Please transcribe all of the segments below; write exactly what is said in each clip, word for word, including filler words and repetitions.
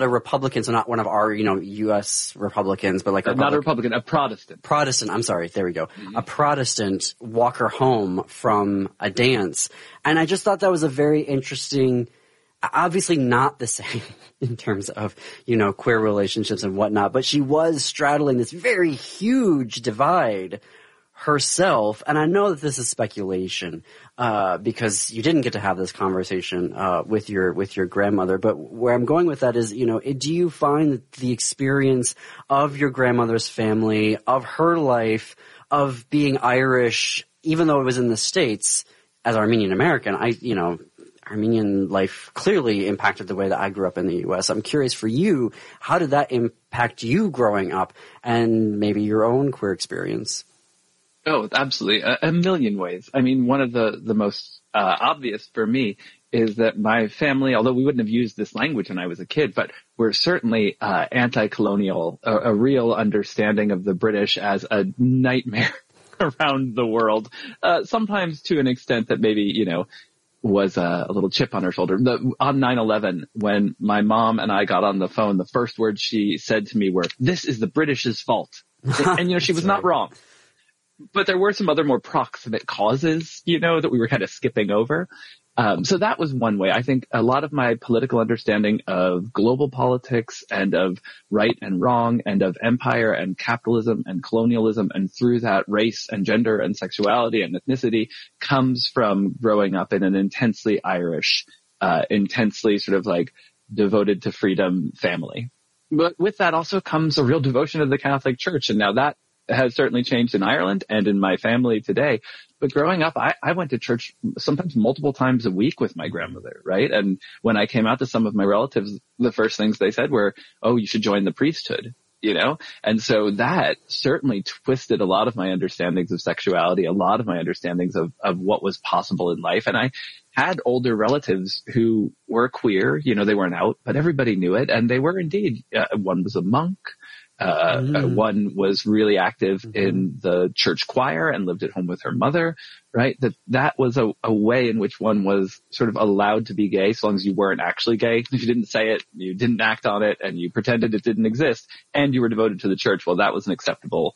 a Republican, so not one of our, you know, U S Republicans, but like a uh, not a Republican, a Protestant. Protestant, I'm sorry, there we go. Mm-hmm. A Protestant walk her home from a dance. And I just thought that was a very interesting, obviously not the same in terms of, you know, queer relationships and whatnot, but she was straddling this very huge divide herself. And I know that this is speculation, uh, because you didn't get to have this conversation, uh, with your, with your grandmother. But where I'm going with that is, you know, do you find that the experience of your grandmother's family, of her life, of being Irish, even though it was in the States, as Armenian American, I, you know, Armenian life clearly impacted the way that I grew up in the U S. I'm curious for you, how did that impact you growing up and maybe your own queer experience? Oh, absolutely. A, a million ways. I mean, one of the, the most uh, obvious for me is that my family, although we wouldn't have used this language when I was a kid, but we're certainly uh, anti-colonial, a, a real understanding of the British as a nightmare around the world, uh, sometimes to an extent that maybe, you know, was a, a little chip on her shoulder. The, on nine eleven, when my mom and I got on the phone, the first words she said to me were, "This is the British's fault." and, and, you know, she was not wrong. But there were some other more proximate causes, you know, that we were kind of skipping over. Um, so that was one way. I think a lot of my political understanding of global politics and of right and wrong and of empire and capitalism and colonialism and through that race and gender and sexuality and ethnicity comes from growing up in an intensely Irish, uh, intensely sort of like devoted to freedom family. But with that also comes a real devotion to the Catholic Church. And now that has certainly changed in Ireland and in my family today. But growing up, I, I went to church sometimes multiple times a week with my grandmother, right? And when I came out to some of my relatives, the first things they said were, "Oh, you should join the priesthood," you know? And so that certainly twisted a lot of my understandings of sexuality, a lot of my understandings of, of what was possible in life. And I had older relatives who were queer, you know, they weren't out, but everybody knew it. And they were indeed, uh, one was a monk. Uh, mm. One was really active mm-hmm. in the church choir and lived at home with her mother, right? That that was a, a way in which one was sort of allowed to be gay so long as you weren't actually gay. If you didn't say it, you didn't act on it, and you pretended it didn't exist, and you were devoted to the church, well, that was an acceptable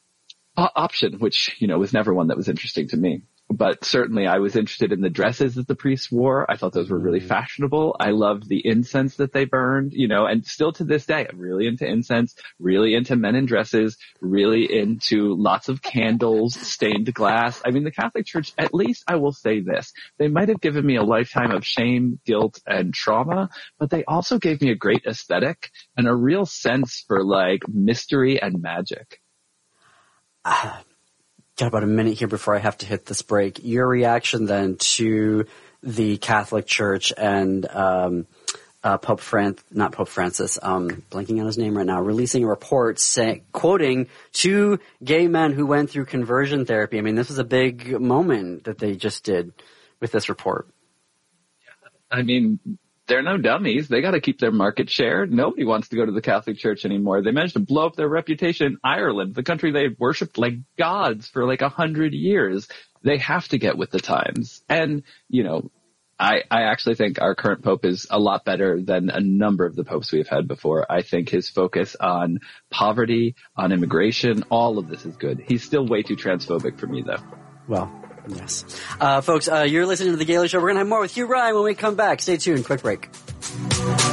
uh, option, which, you know, was never one that was interesting to me. But certainly I was interested in the dresses that the priests wore. I thought those were really fashionable. I loved the incense that they burned, you know, and still to this day, I'm really into incense, really into men in dresses, really into lots of candles, stained glass. I mean, the Catholic Church, at least I will say this, they might have given me a lifetime of shame, guilt, and trauma, but they also gave me a great aesthetic and a real sense for like mystery and magic. Uh. Got about a minute here before I have to hit this break. Your reaction then to the Catholic Church and um, uh, Pope Fran, not Pope Francis, um, blanking on his name right now, releasing a report saying, quoting two gay men who went through conversion therapy. I mean, this was a big moment that they just did with this report. I mean, they're no dummies. They got to keep their market share. Nobody wants to go to the Catholic Church anymore. They managed to blow up their reputation in Ireland, the country they worshipped like gods for like a hundred years. They have to get with the times. And, you know, I, I actually think our current Pope is a lot better than a number of the popes we've had before. I think his focus on poverty, on immigration, all of this is good. He's still way too transphobic for me, though. Well, yes. Uh, folks, uh, you're listening to The Gaylor Show. We're going to have more with Hugh Ryan when we come back. Stay tuned. Quick break.